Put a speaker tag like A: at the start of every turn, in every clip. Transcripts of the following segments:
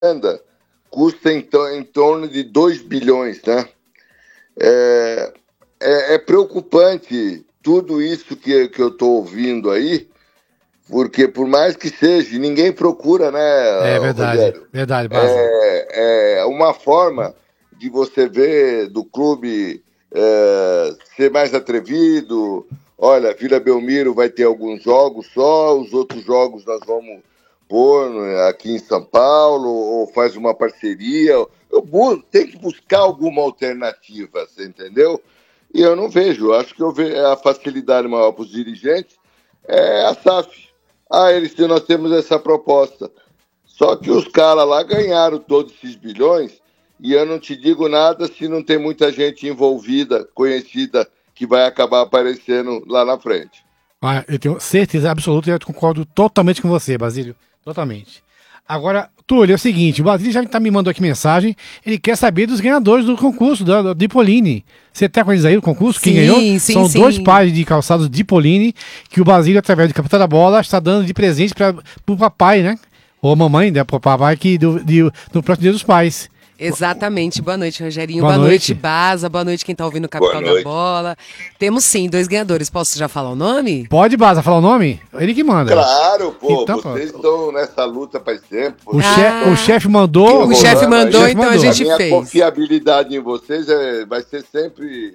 A: custa em torno de 2 bilhões, né? É preocupante tudo isso que eu estou ouvindo aí, porque por mais que seja, ninguém procura, né,
B: É verdade,
A: Rogério?
B: verdade, Baza.
A: É uma forma de você ver do clube ser mais atrevido. Olha, Vila Belmiro vai ter alguns jogos só, os outros jogos nós vamos pôr aqui em São Paulo, ou faz uma parceria. Tem que buscar alguma alternativa, você entendeu? E eu não vejo, acho que a facilidade maior para os dirigentes é a SAF. Nós temos essa proposta. Só que os caras lá ganharam todos esses bilhões e eu não te digo nada se não tem muita gente envolvida, conhecida, que vai acabar aparecendo lá na frente.
B: Eu tenho certeza absoluta e eu concordo totalmente com você, Basílio. Totalmente. Agora, Túlio, é o seguinte, o Basílio já me mandou aqui mensagem, ele quer saber dos ganhadores do concurso da Dipolini. Você tá com eles aí, o concurso? Quem ganhou?
C: Sim,
B: São 2 pares de calçados Dipolini que o Basílio, através do Capitão da Bola, está dando de presente pro papai, né? Ou a mamãe, né? Pro papai no próximo Dia dos Pais.
C: Exatamente. Boa noite, Rogerinho.
B: Boa noite,
C: Baza. Boa noite, quem tá ouvindo o Capitão da Bola. Temos sim 2 ganhadores. Posso já falar o nome?
B: Pode, Baza, falar o nome? Ele que manda.
A: Claro, pô.
B: Então,
A: vocês estão nessa luta faz tempo.
B: O chefe mandou.
C: O chefe mandou, então a gente
A: minha
C: fez.
A: Confiabilidade em vocês vai ser sempre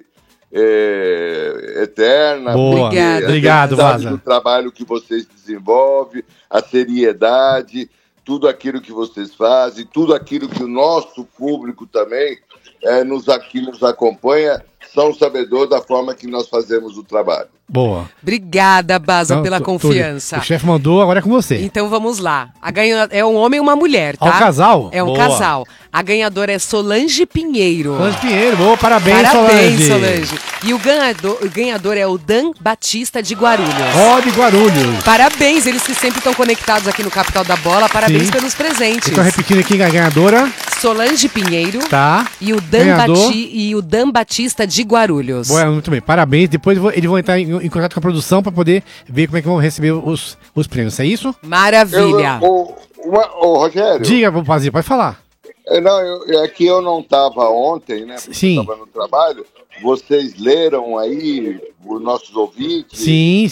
A: eterna.
B: Boa. Obrigado, Baza.
A: O trabalho que vocês desenvolvem, a seriedade, tudo aquilo que vocês fazem, tudo aquilo que o nosso público também nos acompanha, são sabedores da forma que nós fazemos o trabalho.
B: Boa.
C: Obrigada, Baza, então, pela confiança.
B: O chefe mandou, agora é com você.
C: Então vamos lá. É um homem e uma mulher, tá?
B: É um casal?
C: É um casal. A ganhadora é Solange Pinheiro.
B: Solange Pinheiro, boa, parabéns,
C: Solange. E o ganhador é o Dan Batista de Guarulhos.
B: De Guarulhos.
C: Parabéns, eles que sempre estão conectados aqui no Capital da Bola. Parabéns pelos presentes.
B: Estou repetindo aqui a ganhadora.
C: Solange Pinheiro.
B: Tá.
C: E o Dan Batista de Guarulhos.
B: Boa, muito bem, parabéns. Depois eles vão entrar em contato com a produção para poder ver como é que vão receber os prêmios, é isso?
C: Maravilha.
A: Rogério.
B: Diga, Basílio, pode falar.
A: É que eu não estava ontem, né?
B: Sim.
A: Eu estava no trabalho. Vocês leram aí, os nossos ouvintes?
B: Sim.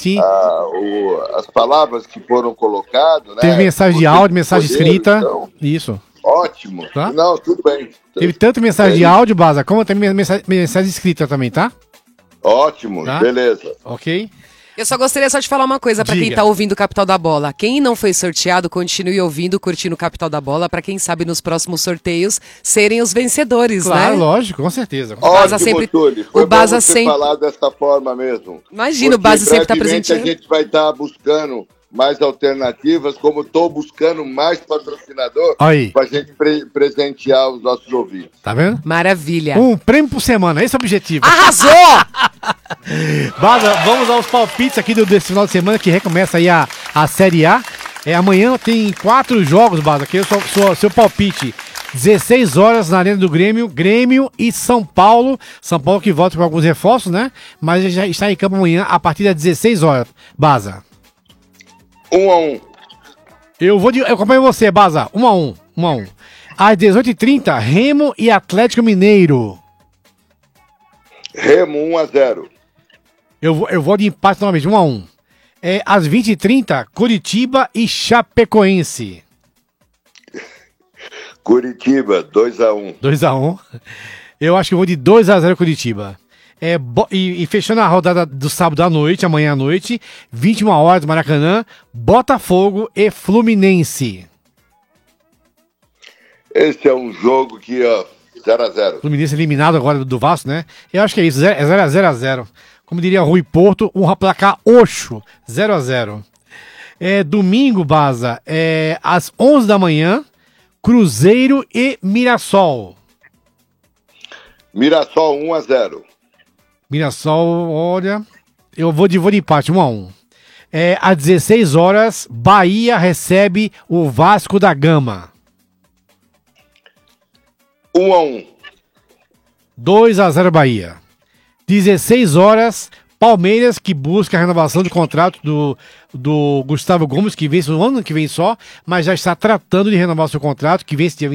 A: As palavras que foram colocadas, né?
B: Teve mensagem de áudio, mensagem escrita.
A: Então,
B: isso.
A: Ótimo.
B: Tá?
A: Não, tudo bem.
B: Teve tanto mensagem de áudio, Baza, como também mensagem escrita também, tá?
A: Ótimo, tá? Beleza.
B: Ok.
C: Eu só gostaria de falar uma coisa para quem tá ouvindo o Capital da Bola. Quem não foi sorteado, continue ouvindo, curtindo o Capital da Bola, para quem sabe nos próximos sorteios serem os vencedores,
B: claro,
C: né?
B: Lógico, com certeza.
A: Ótimo, Túlio.
C: O Baza sempre
A: falar dessa forma mesmo.
C: Imagina, o Baza sempre tá presente.
A: A gente vai estar buscando mais alternativas, como estou buscando mais patrocinador para a gente presentear os nossos ouvintes.
B: Tá vendo?
C: Maravilha.
B: Um prêmio por semana, esse é o objetivo.
C: Arrasou!
B: Baza, vamos aos palpites aqui desse final de semana que recomeça aí a Série A. Amanhã tem 4 jogos, Baza, aqui é o seu palpite. 16 horas na Arena do Grêmio e São Paulo. São Paulo que volta com alguns reforços, né? Mas já está em campo amanhã a partir das 16 horas. Baza.
A: 1-1.
B: Eu acompanho você, Baza. 1-1. Às 18h30, Remo e Atlético Mineiro.
A: Remo 1-0.
B: Eu vou de empate novamente, 1-1. Às 20h30, Curitiba e Chapecoense.
A: Curitiba, 2-1.
B: 2-1. Eu acho que eu vou de 2-0 Curitiba. E fechando a rodada do sábado à noite, amanhã à noite, 21 horas do Maracanã, Botafogo e Fluminense.
A: Esse é um jogo que, 0-0.
B: Fluminense eliminado agora do Vasco, né? Eu acho que é isso, 0-0. Como diria Rui Porto, um placar Oxo, 0-0. Domingo, Baza, às 11 da manhã, Cruzeiro e Mirassol.
A: Mirassol 1-0.
B: Mirassol, olha, eu vou de empate, 1-1. Às 16 horas, Bahia recebe o Vasco da Gama.
A: 1-1.
B: 2-0 Bahia. 16 horas, Palmeiras, que busca a renovação de contrato do Gustavo Gomes, que vence no ano que vem só, mas já está tratando de renovar seu contrato, que vence dia